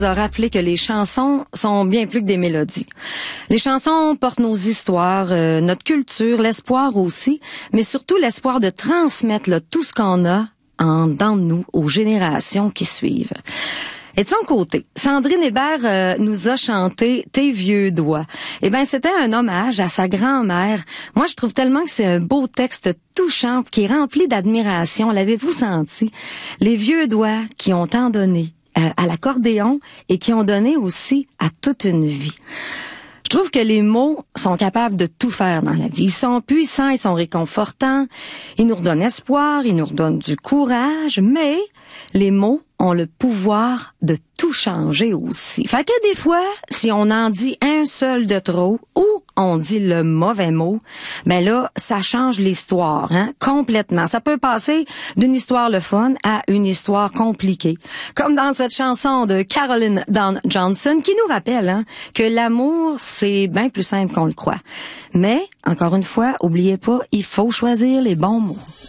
A rappelé que les chansons sont bien plus que des mélodies. Les chansons portent nos histoires, notre culture, l'espoir aussi, mais surtout l'espoir de transmettre là, tout ce qu'on a dans nous aux générations qui suivent. Et de son côté, Sandrine Hébert nous a chanté « Tes vieux doigts ». Eh bien, c'était un hommage à sa grand-mère. Moi, je trouve tellement que c'est un beau texte touchant qui est rempli d'admiration. L'avez-vous senti? Les vieux doigts qui ont tant donné à l'accordéon et qui ont donné aussi à toute une vie. Je trouve que les mots sont capables de tout faire dans la vie. Ils sont puissants, ils sont réconfortants, ils nous redonnent espoir, ils nous redonnent du courage, mais les mots ont le pouvoir de tout changer aussi. Fait que des fois, si on en dit un seul de trop ou on dit le mauvais mot, ben là, ça change l'histoire, complètement. Ça peut passer d'une histoire le fun à une histoire compliquée. Comme dans cette chanson de Caroline Dawn Johnson qui nous rappelle que l'amour, c'est bien plus simple qu'on le croit. Mais, encore une fois, oubliez pas, il faut choisir les bons mots.